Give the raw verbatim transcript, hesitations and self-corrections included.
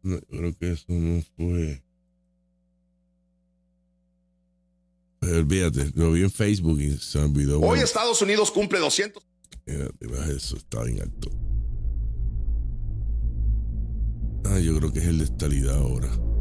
No, creo que eso no fue. Pero olvídate, lo vi en Facebook y se me olvidó. Hoy Bueno, Estados Unidos cumple doscientos. espérate, baja eso, está bien alto. Ah, yo creo que es el de Estalidad ahora.